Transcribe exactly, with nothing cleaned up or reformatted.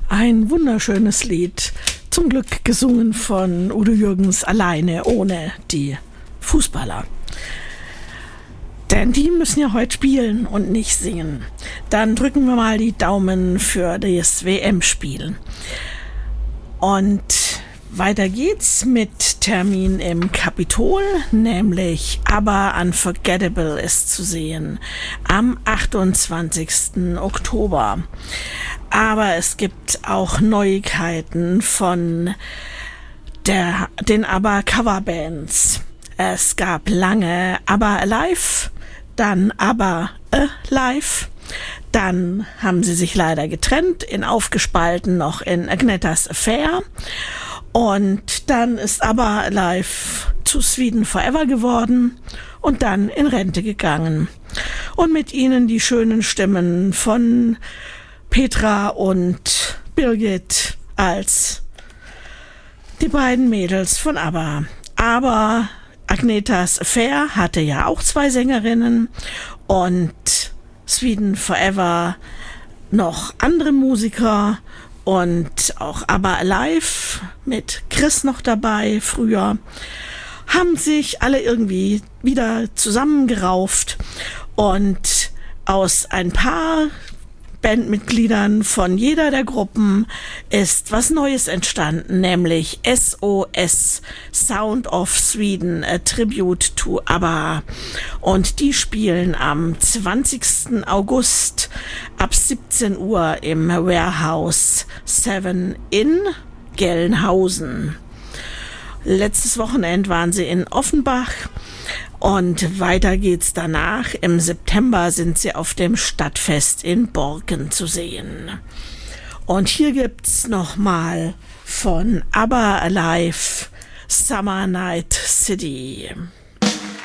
Ein wunderschönes Lied, zum Glück gesungen von Udo Jürgens alleine, ohne die Fußballer. Denn die müssen ja heute spielen und nicht singen. Dann drücken wir mal die Daumen für das W M-Spiel. Und weiter geht's mit Termin im Kapitol, nämlich ABBA Unforgettable ist zu sehen am achtundzwanzigsten Oktober. Aber es gibt auch Neuigkeiten von der, den ABBA Coverbands. Es gab lange ABBA Alive, dann ABBA Alive, dann haben sie sich leider getrennt, in aufgespalten noch in Agnetta's Affair. Und dann ist ABBA Alive zu Sweden Forever geworden und dann in Rente gegangen. Und mit ihnen die schönen Stimmen von Petra und Birgit als die beiden Mädels von ABBA. Aber Agnetta's Affair hatte ja auch zwei Sängerinnen und Sweden Forever noch andere Musiker. Und auch ABBA Alive mit Chris noch dabei früher, haben sich alle irgendwie wieder zusammengerauft und aus ein paar Bandmitgliedern von jeder der Gruppen ist was Neues entstanden, nämlich S O S, Sound of Sweden, a Tribute to ABBA. Und die spielen am zwanzigsten August ab siebzehn Uhr im Warehouse sieben in Gelnhausen. Letztes Wochenende waren sie in Offenbach. Und weiter geht's danach. Im September sind sie auf dem Stadtfest in Borken zu sehen. Und hier gibt's nochmal von ABBA Alive Summer Night City.